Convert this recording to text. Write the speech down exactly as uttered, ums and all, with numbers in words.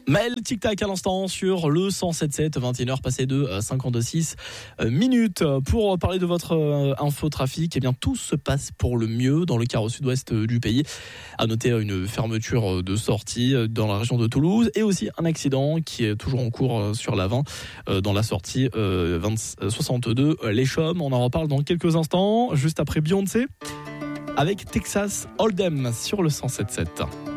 Maël, tic-tac à l'instant sur le cent sept sept, vingt et une heures passées de cinquante-deux virgule six minutes. Pour parler de votre infotrafic, eh bien tout se passe pour le mieux dans le quart au sud-ouest du pays. À noter une fermeture de sortie dans la région de Toulouse et aussi un accident qui est toujours en cours sur l'A vingt dans la sortie vingt, soixante-deux Les Chaumes. On en reparle dans quelques instants, juste après Beyoncé avec Texas Hold'em sur le cent sept sept.